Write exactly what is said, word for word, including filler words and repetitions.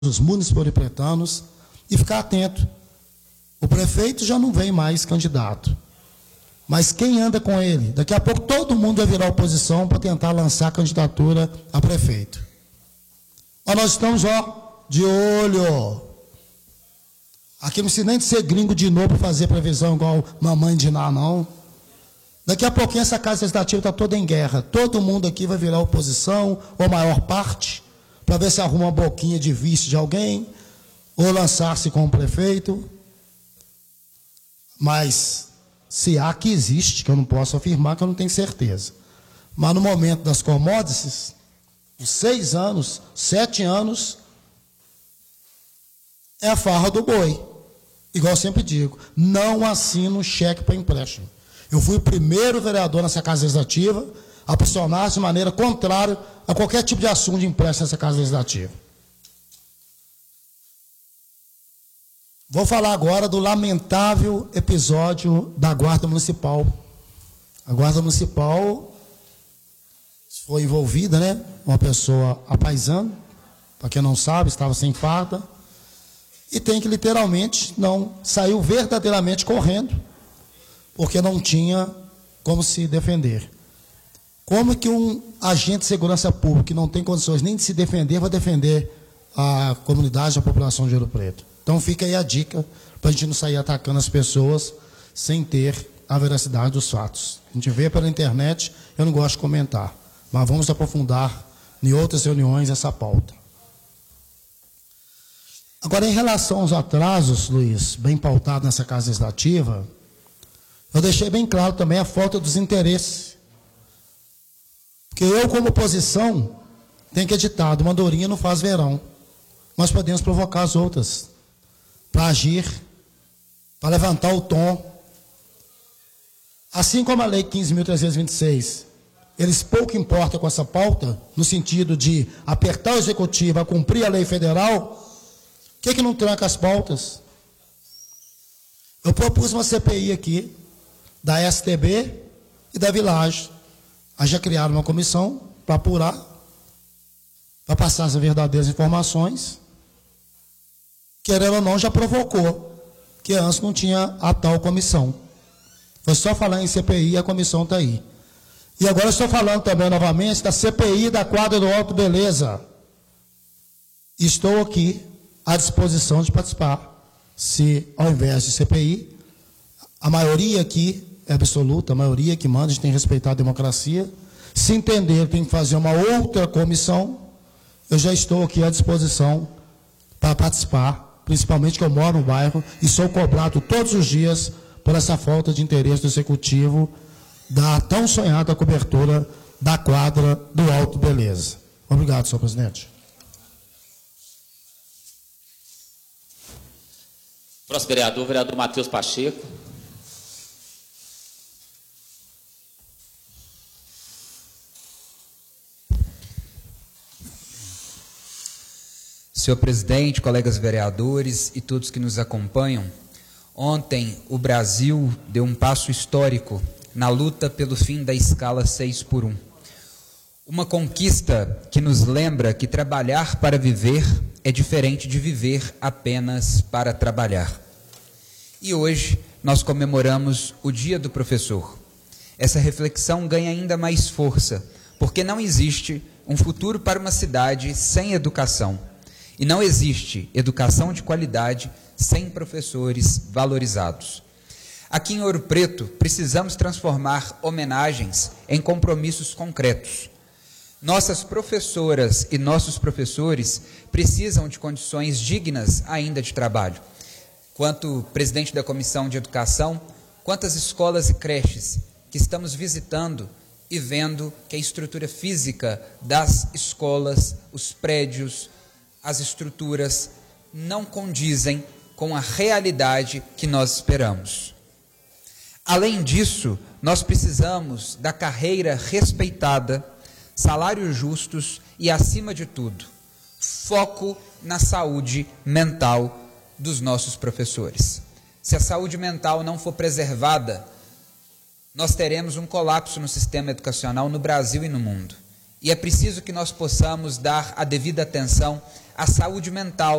os municipal-pretanos e ficar atento. O prefeito já não vem mais candidato. Mas quem anda com ele? Daqui a pouco todo mundo vai virar oposição para tentar lançar a candidatura a prefeito. Mas nós estamos, ó, de olho. Aqui não precisa nem de ser gringo de novo para fazer previsão igual mamãe de Ná, não. Daqui a pouquinho essa casa legislativa está toda em guerra. Todo mundo aqui vai virar oposição, ou a maior parte, para ver se arruma uma boquinha de vice de alguém, ou lançar-se como prefeito. Mas, se há que existe, que eu não posso afirmar, que eu não tenho certeza. Mas no momento das commodities, os seis anos, sete anos, é a farra do boi. Igual eu sempre digo, não assino cheque para empréstimo. Eu fui o primeiro vereador nessa Casa Legislativa a pressionar de maneira contrária a qualquer tipo de assunto de empréstimo nessa Casa Legislativa. Vou falar agora do lamentável episódio da Guarda Municipal. A Guarda Municipal foi envolvida, né? Uma pessoa apaisando, para quem não sabe, estava sem farda, e tem que literalmente não, saiu verdadeiramente correndo, porque não tinha como se defender. Como que um agente de segurança pública que não tem condições nem de se defender, vai defender a comunidade, a população de Ouro Preto? Então fica aí a dica, para a gente não sair atacando as pessoas sem ter a veracidade dos fatos. A gente vê pela internet, eu não gosto de comentar, mas vamos aprofundar em outras reuniões essa pauta. Agora, em relação aos atrasos, Luiz, bem pautado nessa Casa Legislativa, eu deixei bem claro também a falta dos interesses. Porque eu, como oposição, tenho que editar, uma andorinha não faz verão. Nós podemos provocar as outras, para agir, para levantar o tom. Assim como a Lei quinze mil trezentos e vinte e seis, eles pouco importam com essa pauta, no sentido de apertar o Executivo a cumprir a lei federal. Por que que não tranca as pautas? Eu propus uma C P I aqui, da S T B e da Village. Aí já criaram uma comissão para apurar, para passar as verdadeiras informações. Querendo ou não, já provocou, que antes não tinha a tal comissão. Foi só falar em C P I e a comissão está aí. E agora estou falando também novamente da C P I da quadra do Alto Beleza. Estou aqui à disposição de participar. Se, ao invés de C P I, a maioria aqui é absoluta, a maioria que manda, a gente tem que respeitar a democracia. Se entender que tem que fazer uma outra comissão, eu já estou aqui à disposição para participar, principalmente que eu moro no bairro e sou cobrado todos os dias por essa falta de interesse do Executivo da tão sonhada cobertura da quadra do Alto Beleza. Obrigado, senhor presidente. Próximo vereador, vereador Matheus Pacheco. Senhor presidente, colegas vereadores e todos que nos acompanham, ontem o Brasil deu um passo histórico na luta pelo fim da escala seis por um. Uma conquista que nos lembra que trabalhar para viver é diferente de viver apenas para trabalhar. E hoje nós comemoramos o Dia do Professor. Essa reflexão ganha ainda mais força, porque não existe um futuro para uma cidade sem educação. E não existe educação de qualidade sem professores valorizados. Aqui em Ouro Preto, precisamos transformar homenagens em compromissos concretos. Nossas professoras e nossos professores precisam de condições dignas ainda de trabalho. Quanto presidente da Comissão de Educação, quantas escolas e creches que estamos visitando e vendo que a estrutura física das escolas, os prédios, as estruturas não condizem com a realidade que nós esperamos. Além disso, nós precisamos da carreira respeitada, salários justos e, acima de tudo, foco na saúde mental dos nossos professores. Se a saúde mental não for preservada, nós teremos um colapso no sistema educacional no Brasil e no mundo. E é preciso que nós possamos dar a devida atenção a saúde mental